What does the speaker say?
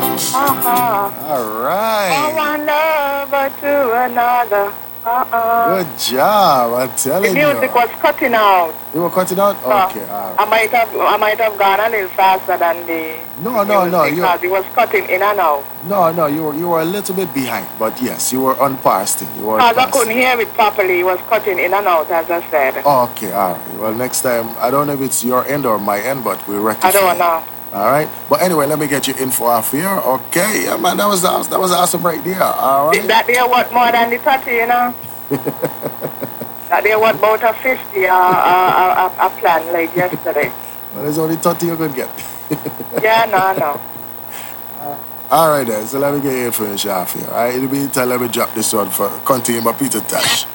All From right. one lover to another. Good job. I'm The telling music you. was cutting out. You were cutting out? So Okay. All right. I might have gone a little faster than No, the no, no. music because it was cutting in and out. No. You were a little bit behind, but yes, you were on par still. You were on Because I par couldn't still. hear it properly. It was cutting in and out, as I said. Okay. All right. Well, next time, I don't know if it's your end or my end, but we'll I rectify don't it. know. All right. But anyway, let me get you info off here. Okay. Yeah, man. That was awesome right there. All right. That day what more than the 30, you know? That day what about a 50 a plan like yesterday. Well, there's only 30 you could get. Yeah, no. All right, then. So let me get your information off here. All right. In the meantime, let me drop this one for continue my Peter Tash.